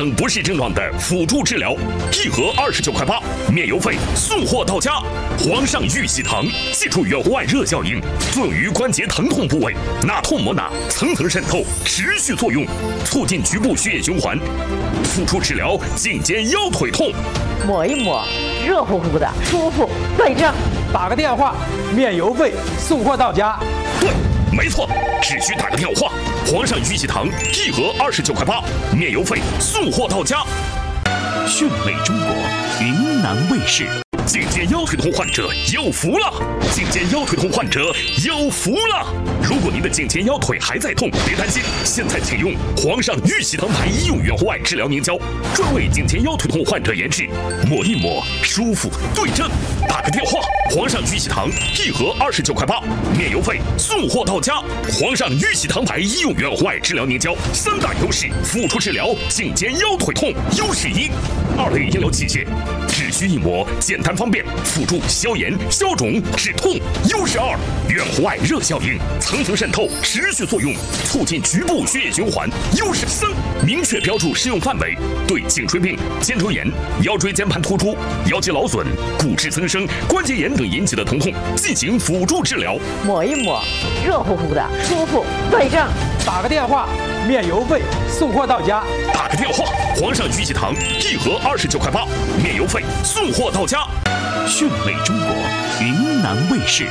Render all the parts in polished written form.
等不适症状的辅助治疗，一盒29.8块，免邮费，送货到家。皇上玉玺堂，记住远红外热效应，作用于关节疼痛部位，纳痛摩纳，层层渗透，持续作用，促进局部血液循环。辅助治疗颈肩腰腿痛， 抹一抹，热乎乎的，舒服，对症。 打个电话，免邮费，送货到家。 对，没错，只需打个电话。皇上玉玺堂，一盒29.8块，免邮费，送货到家。 讯美中国，云南卫视。 颈肩腰腿痛患者有福了！颈肩腰腿痛患者有福了！如果您的颈肩腰腿还在痛，别担心，现在请用皇上玉玺堂牌医用远红外治疗凝胶，专为颈肩腰腿痛患者研制，抹一抹，舒服对症。打个电话，皇上玉玺堂，一盒29.8块，免邮费，送货到家。皇上玉玺堂牌医用远红外治疗凝胶3大优势，辅助治疗颈肩腰腿痛。优势1，2类医疗器械，只需一抹，简单方便，辅助消炎、消肿、止痛。优势2，远红外热效应，层层渗透，持续作用，促进局部血液循环。优势3，明确标注适用范围，对颈椎病、肩周炎、腰椎间盘突出、腰肌劳损、骨质增生、关节炎等引起的疼痛进行辅助治疗。 抹一抹，热乎乎的，舒服对症。 打个电话，免邮费，送货到家。 打个电话，皇上玉玺堂，一盒29.8块，免邮费，送货到家。 讯美中国，云南卫视。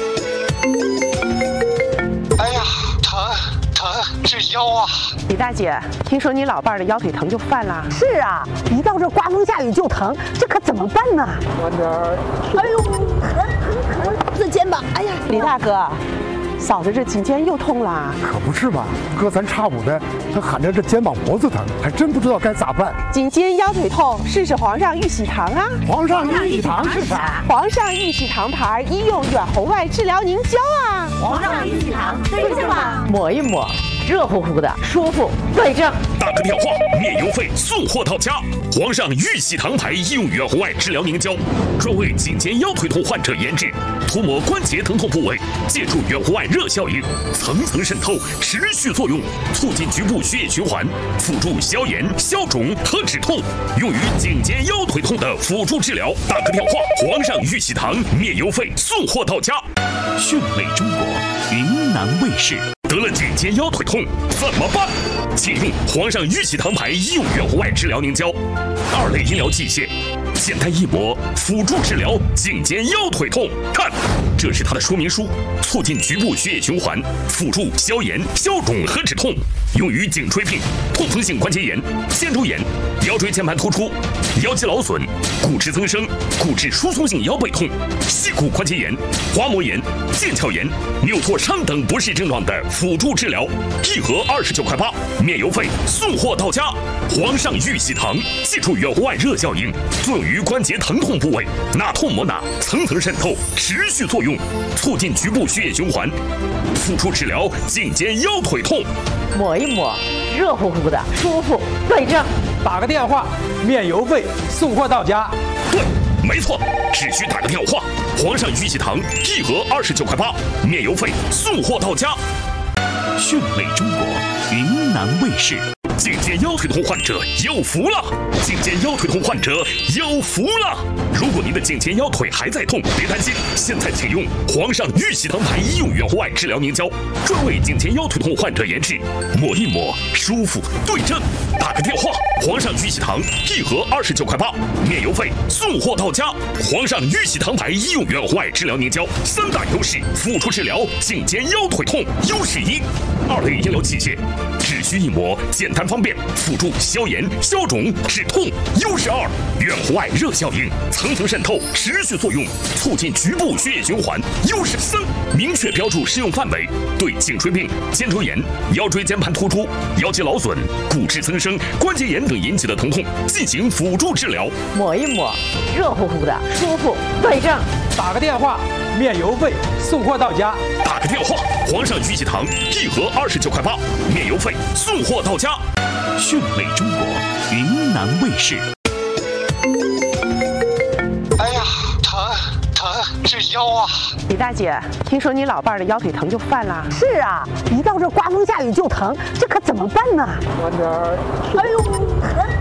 哎呀，疼，这腰啊！ 李大姐，听说你老伴儿的腰腿疼就犯了？ 是啊，一到这刮风下雨就疼，这可怎么办呢？ 慢点儿。 哎呦，疼！这肩膀，哎呀， 李大哥，嫂子这颈肩又痛了。 可不是嘛，隔三差五的，他喊着这肩膀脖子疼，还真不知道该咋办。 颈肩腰腿痛，试试皇上玉玺堂啊！ 皇上玉玺堂是啥？ 皇上玉玺堂牌医用远红外治疗凝胶啊！ 皇上玉玺堂对症吧？ 抹一抹，热乎乎的，舒服对症。 打个电话，免邮费，送货到家。皇上玉玺堂牌医用远红外治疗凝胶，专为颈肩腰腿痛患者研制，涂抹关节疼痛部位，借助远红外热效应，层层渗透，持续作用，促进局部血液循环，辅助消炎、消肿和止痛，用于颈肩腰腿痛的辅助治疗。打个电话，皇上玉玺堂，免邮费，送货到家。 讯美中国，云南卫视。 得了颈肩腰腿痛怎么办？请用皇上玉玺堂牌医用远红外治疗凝胶，2类医疗器械，简单一抹，辅助治疗颈肩腰腿痛。看，这是它的说明书，促进局部血液循环，辅助消炎、消肿和止痛，用于颈椎病、痛风性关节炎、肩周炎、腰椎间盘突出、腰肌劳损、骨质增生、骨质疏松性腰背痛、膝骨关节炎、滑膜炎、腱鞘炎、扭挫伤等不适症状的辅助治疗。一盒29.8块，免邮费，送货到家。皇上玉玺堂，记住远红外热效应，作用于关节疼痛部位，纳痛摩纳，层层渗透，持续作用，促进局部血液循环，辅助治疗颈肩腰腿痛。 抹一抹，热乎乎的，舒服对症。 打个电话，免邮费，送货到家。 对，没错，只需打个电话。皇上玉玺堂，一盒29.8块，免邮费，送货到家。 讯美中国，云南卫视。 颈肩腰腿痛患者有福了！颈肩腰腿痛患者有福了！如果您的颈肩腰腿还在痛，别担心，现在请用皇上玉玺堂牌医用远红外治疗凝胶，专为颈肩腰腿痛患者研制，抹一抹，舒服对症。打个电话，皇上玉玺堂，一盒29.8块，免邮费，送货到家。皇上玉玺堂牌医用远红外治疗凝胶3大优势，辅助治疗颈肩腰腿痛。优势1，2类医疗器械，只需一抹，简单方便，辅助消炎、消肿、止痛。优势2，远红外热效应，层层渗透，持续作用，促进局部血液循环。优势3，明确标注适用范围，对颈椎病、肩周炎、腰椎间盘突出、腰肌劳损、骨质增生、关节炎等引起的疼痛进行辅助治疗。 抹一抹，热乎乎的，舒服对症。 打个电话，免邮费，送货到家。 打个电话，皇上玉玺堂，一盒29.8块，免邮费，送货到家。 讯美中国，云南卫视。 哎呀，疼，这腰啊！ 李大姐，听说你老伴儿的腰腿疼就犯了？ 是啊，一到这刮风下雨就疼，这可怎么办呢？ 慢点儿。 哎呦，疼！